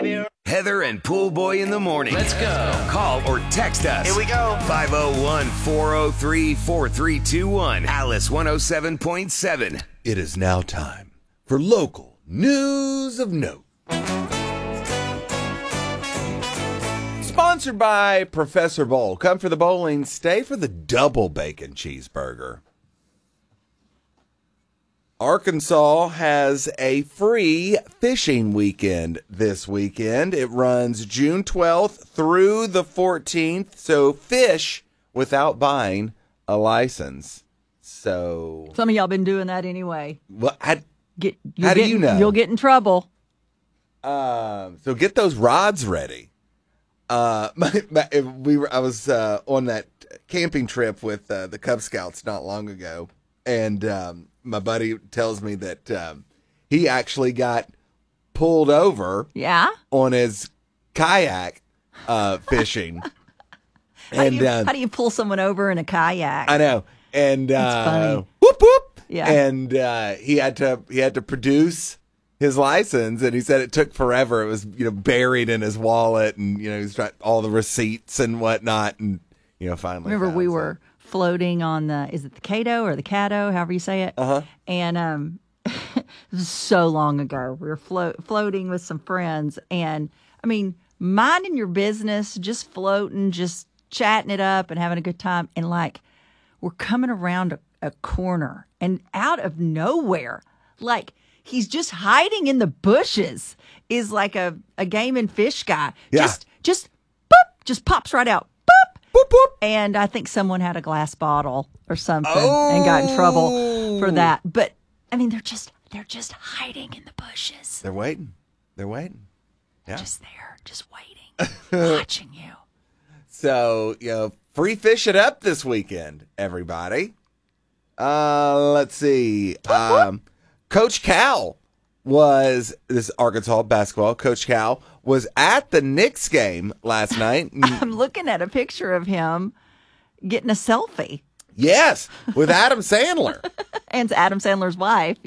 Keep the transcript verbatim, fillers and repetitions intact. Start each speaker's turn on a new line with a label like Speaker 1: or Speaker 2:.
Speaker 1: Heather and Pool Boy in the morning.
Speaker 2: Let's go.
Speaker 1: Call or text us.
Speaker 2: Here we go.
Speaker 1: five oh one, four oh three, four three two one. Alice one oh seven point seven.
Speaker 3: It is now time for local news of note. Sponsored by Professor Bowl. Come for the bowling, stay for the double bacon cheeseburger. Arkansas has a free fishing weekend this weekend. It runs June twelfth through the fourteenth. So fish without buying a license. So
Speaker 4: some of y'all been doing that anyway.
Speaker 3: Well, I,
Speaker 4: get,
Speaker 3: how do
Speaker 4: get,
Speaker 3: you know?
Speaker 4: You'll get in trouble.
Speaker 3: Um, so get those rods ready. Uh, my, my, we were, I was uh, on that camping trip with uh, the Cub Scouts not long ago, and um, my buddy tells me that um, he actually got pulled over.
Speaker 4: Yeah.
Speaker 3: On his kayak uh, fishing.
Speaker 4: how,
Speaker 3: and
Speaker 4: do you,
Speaker 3: uh,
Speaker 4: how do you pull someone over in a kayak?
Speaker 3: I know. And uh,
Speaker 4: funny.
Speaker 3: whoop whoop.
Speaker 4: Yeah.
Speaker 3: And uh, he had to he had to produce his license, and he said it took forever. It was, you know, baried in his wallet, and, you know, he's got all the receipts and whatnot, and, you know, finally.
Speaker 4: Remember,
Speaker 3: found
Speaker 4: we
Speaker 3: some.
Speaker 4: were floating on the, is it the Cato or the Caddo, however you say it?
Speaker 3: Uh-huh.
Speaker 4: And um, it was so long ago. We were flo- floating with some friends, and, I mean, minding your business, just floating, just chatting it up and having a good time, and, like, we're coming around a, a corner, and out of nowhere, like, he's just hiding in the bushes, is like a, a game and fish guy.
Speaker 3: Yeah.
Speaker 4: Just, just, boop, just pops right out. Boop.
Speaker 3: Boop, boop.
Speaker 4: And I think someone had a glass bottle or something and got in trouble for that. But, I mean, they're just, they're just hiding in the bushes.
Speaker 3: They're waiting. They're waiting. Yeah.
Speaker 4: Just there, just waiting, watching you.
Speaker 3: So, you know, free fish it up this weekend, everybody. Uh, let's see. Um, Coach Cal was, this is Arkansas basketball, Coach Cal was at the Knicks game last night.
Speaker 4: I'm looking at a picture of him getting a selfie.
Speaker 3: Yes, with Adam Sandler.
Speaker 4: And Adam Sandler's wife.